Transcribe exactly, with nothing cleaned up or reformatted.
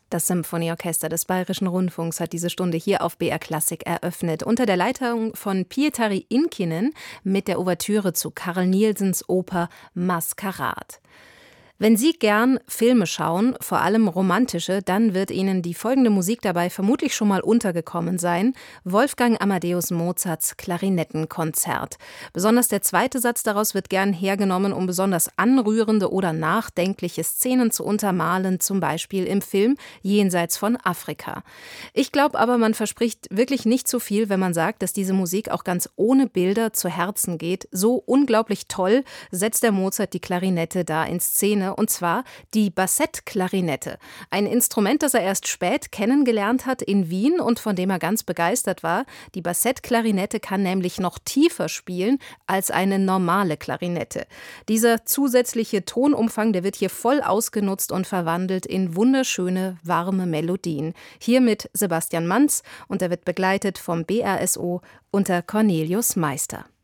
Das Symphonieorchester des Bayerischen Rundfunks hat diese Stunde hier auf B R Klassik eröffnet, unter der Leitung von Pietari Inkinen mit der Ouvertüre zu Carl Nielsens Oper Maskarad. Wenn Sie gern Filme schauen, vor allem romantische, dann wird Ihnen die folgende Musik dabei vermutlich schon mal untergekommen sein: Wolfgang Amadeus Mozarts Klarinettenkonzert. Besonders der zweite Satz daraus wird gern hergenommen, um besonders anrührende oder nachdenkliche Szenen zu untermalen, zum Beispiel im Film Jenseits von Afrika. Ich glaube aber, man verspricht wirklich nicht zu viel, wenn man sagt, dass diese Musik auch ganz ohne Bilder zu Herzen geht. So unglaublich toll setzt der Mozart die Klarinette da in Szene. Und zwar die Bassettklarinette. Ein Instrument, das er erst spät kennengelernt hat in Wien und von dem er ganz begeistert war. Die Bassettklarinette kann nämlich noch tiefer spielen als eine normale Klarinette. Dieser zusätzliche Tonumfang, der wird hier voll ausgenutzt und verwandelt in wunderschöne, warme Melodien. Hier mit Sebastian Manz, und er wird begleitet vom B R S O unter Cornelius Meister.